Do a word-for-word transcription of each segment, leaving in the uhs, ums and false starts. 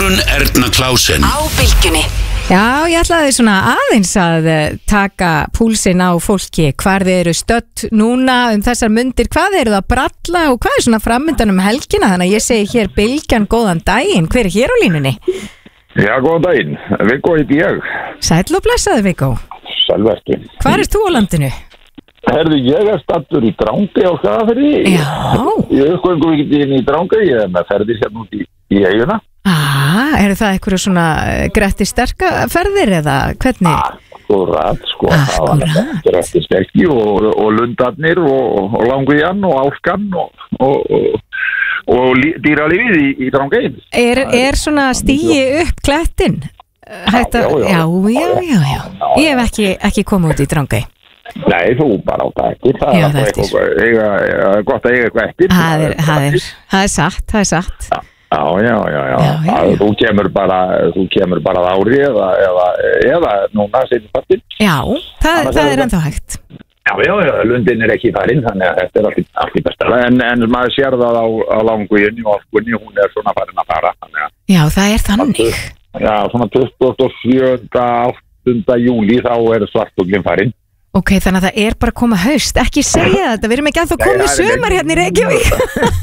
Guðrún Erna Klausen Á Bylgjunni. Já, ég ætlaði svona aðeins að taka púlsinn á fólki, hvar þið eru stödd núna um þessar mundir, hvað eru það að bralla og hvað er svona framöndan um helgina, þannig að ég segi hér Bylgjan góðan daginn, hver er hér á línunni? Já, góðan daginn, Viggo heiti ég. Sæll og blessaði Viggo. Sælvertu. Hvar er þú á landinu? Herðu, ég er stattur í Drangey á Skagafirði. Já. Ég er sko ekki inn í Drangey, ég er með ferðir hérna út í, í eiguna. Ah, eru það eitthvað svona Gretti sterka ferðir eða hvernig? Akkurat, sko. Akkurat. Gretti sterki og, og lundarnir og, og langujan og álkan og, og, og, og dýralífið í, í Drangey. Er, er svona stíi upp klettin? Hætta, já, já, já, já, já. Ég hef ekki, ekki komið út í Drangey. Nei, þú bara á dættir. Það Já, er eitthvað, eitthvað gott að eiga eitthvað eftir. Það er, það er, það er satt, það er satt. Já, já, já, já. Já, já, já. Þú kemur bara, þú kemur bara að ári eða, eða, eða núna seinni partinn. Já, það, það er ennþá hægt. Já, já, já, lundin er ekki farinn, þannig að þetta er allt, allt í besta. En, en maður sér það á, á languginni og algunni, hún er svona farinn að fara. Að, Já, það er þannig. Já, svona tuttugasta og sjöunda, áttunda júlí þá er svartfuglinn farinn. Ok, þannig að það er bara að koma haust. Ekki segja þetta, við erum ekki að þú komið sumar hérna í Reykjavík.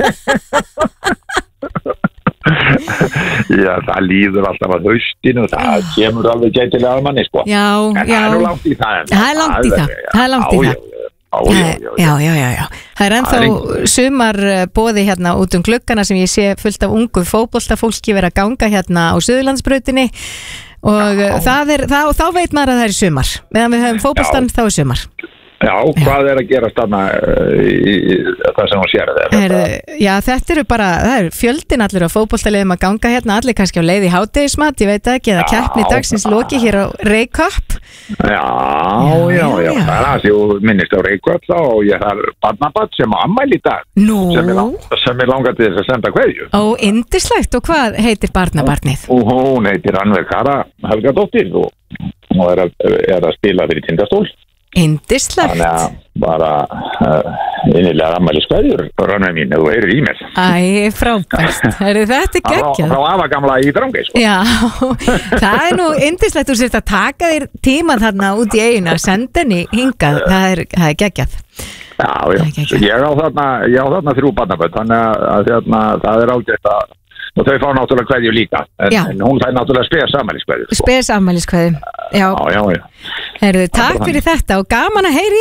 Já, það líður alltaf að haustinu og það já. Kemur alveg gætilega að manni, sko. Já, en já. það er nú langt í það. Það er langt í það, það er langt í það. Já, já, já. Já, já, já, já. Það er ennþá sumar boði hérna út um gluggana sem ég sé fullt af ungu fótboltafólki vera að ganga hérna á Suðurlandsbrautinni og það er, það, þá veit maður að það er sumar. Meðan við höfum fótboltan þá er sumar. Já, hvað er að gera stanna í, í, í það sem hún sér er, Já, þetta eru bara það eru fjöldin allir á fótboltaliðum að ganga hérna allir kannski á leið í hádegismat, ég veit ekki eða keppni dagsins loki hér á Reykjavík. Já, já, já, já. Það er að þú minnist á Reykjavík og ég har barnabarn sem á afmæli í dag. Nú? Sem er, lang, sem er langar til þess að senda kveðju. Ó, yndislegt. Og hvað heitir barnabarnið? Og hún heitir Rannveig Kara Helgadóttir og hún er að, er að spila fyrir Tindastól. Yndislegt. Þannig að bara uh, innilega afmæliskveðjur Rannveig mín, ef þú heyrir í mér. Æ, frábært. Er þetta geggjað? Frá afa gamla í Drangey, sko. Já, það er nú yndislegt þú sért að taka þér tíma þarna út í eiginu að senda henni hingað, það er, það er geggjað. Já, já, ég á þarna, ég á þarna þrjú barnabörn, þannig að þarna, það er ágætt að, og þau fá náttúrulega kveðju líka, en, en hún fær náttúrulega spes afmæliskveðju. Spes afmæliskveðju, já. Já, já, já. Heyrðu, takk fyrir þetta og gaman að heyri